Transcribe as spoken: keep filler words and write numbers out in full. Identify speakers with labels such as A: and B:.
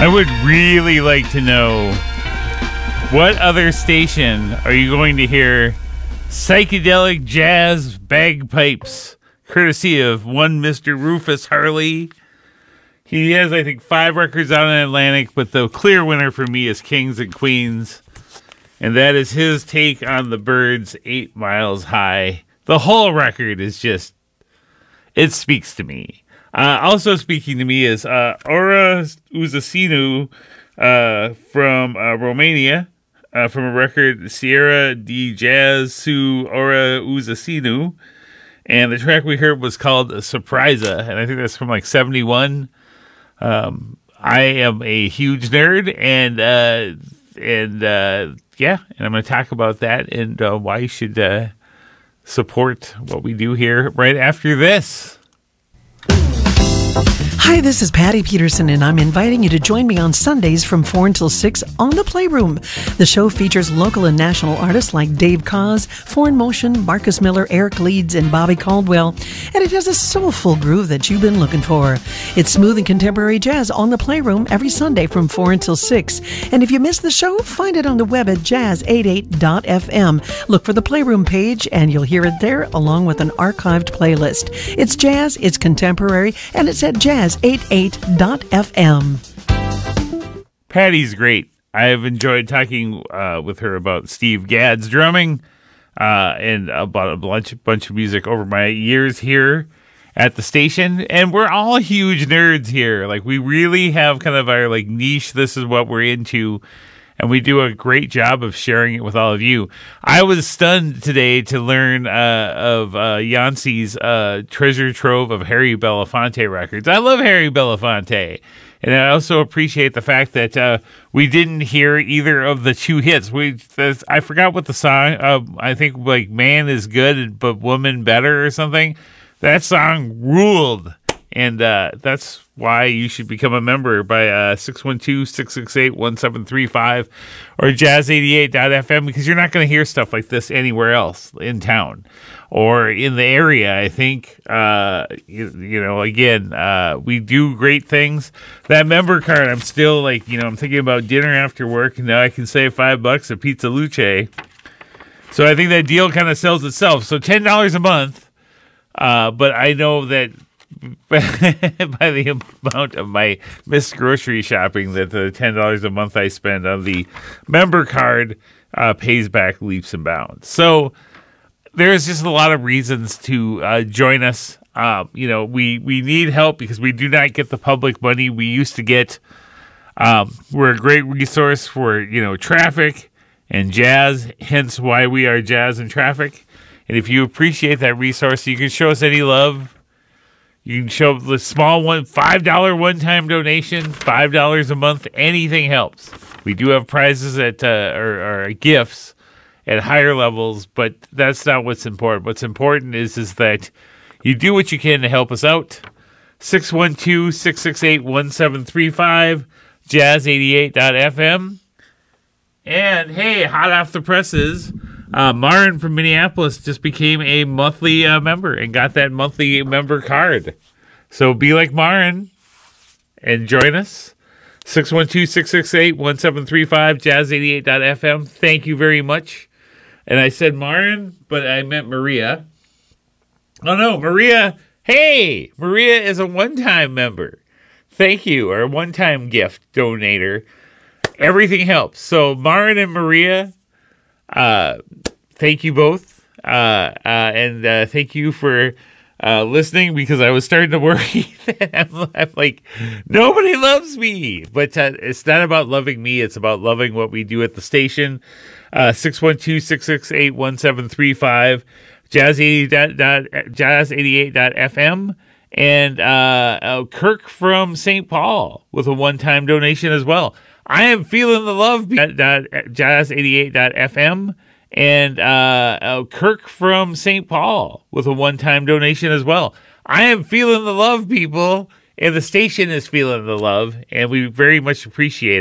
A: I would really like to know, what other station are you going to hear psychedelic jazz bagpipes, courtesy of one Mister Rufus Harley? He has, I think, five records out on Atlantic, but the clear winner for me is Kings and Queens, and that is his take on the Byrds' Eight Miles High. The whole record is just, it speaks to me. Uh, also speaking to me is uh, Aura Uzasinu uh, from uh, Romania, uh, from a record Sierra de Jazz Su Aura Uzasinu, and the track we heard was called Surprisa, and I think that's from like seventy-one. Um, I am a huge nerd, and uh, and uh, yeah, and I'm going to talk about that and uh, why you should uh, support what we do here right after this.
B: Hi, this is Patty Peterson, and I'm inviting you to join me on Sundays from four until six on The Playroom. The show features local and national artists like Dave Koz, Foreign Motion, Marcus Miller, Eric Leeds, and Bobby Caldwell, and it has a soulful groove that you've been looking for. It's smooth and contemporary jazz on The Playroom every Sunday from four until six. And if you missed the show, find it on the web at jazz eighty-eight dot f m. Look for the Playroom page, and you'll hear it there along with an archived playlist. It's jazz, it's contemporary, and it's at jazz eighty-eight dot f m.
A: Patty's great. I've enjoyed talking uh, with her about Steve Gadd's drumming uh, and about a bunch, bunch of music over my years here at the station. And we're all huge nerds here. Like, we really have kind of our like niche. This is what we're into. And we do a great job of sharing it with all of you. I was stunned today to learn uh, of uh, Yancey's uh, treasure trove of Harry Belafonte records. I love Harry Belafonte. And I also appreciate the fact that uh, we didn't hear either of the two hits. We I forgot what the song, uh, I think like Man is Good, but Woman Better or something. That song ruled. And uh, that's why you should become a member by uh, six one two, six six eight, one seven three five or jazz eighty-eight dot f m, because you're not going to hear stuff like this anywhere else in town or in the area. I think, uh, you, you know, again, uh, we do great things. That member card, I'm still like, you know, I'm thinking about dinner after work, and now I can save five bucks at Pizza Luce. So I think that deal kind of sells itself. So ten dollars a month, uh, but I know that by the amount of my missed grocery shopping, that the ten dollars a month I spend on the member card uh, pays back leaps and bounds. So there's just a lot of reasons to uh, join us. Uh, you know, we, we need help because we do not get the public money we used to get. Um, we're a great resource for, you know, traffic and jazz, hence why we are Jazz and Traffic. And if you appreciate that resource, you can show us any love. You can show the small one, five dollars one-time donation, five dollars a month. Anything helps. We do have prizes at uh, or, or gifts at higher levels, but that's not what's important. What's important is, is that you do what you can to help us out. six one two, six six eight, one seven three five, jazz eighty-eight dot f m. And, hey, hot off the presses, Uh, Marin from Minneapolis just became a monthly uh, member and got that monthly member card. So be like Marin and join us. six one two, six six eight, one seven three five, jazz eighty-eight dot f m. Thank you very much. And I said Marin, but I meant Maria. Oh, no, Maria. Hey, Maria is a one-time member. Thank you, or a one-time gift donator. Everything helps. So Marin and Maria, Uh, thank you both, uh, uh, and uh, thank you for uh, listening, because I was starting to worry that I'm, I'm like, nobody loves me. But uh, it's not about loving me. It's about loving what we do at the station. Uh, six one two, six six eight, one seven three five, jazz eighty-eight dot f m, and uh, uh, Kirk from Saint Paul with a one-time donation as well. I am feeling the love. jazz eighty-eight dot f m, and uh, uh, Kirk from Saint Paul with a one-time donation as well. I am feeling the love, people, and the station is feeling the love, and we very much appreciate it.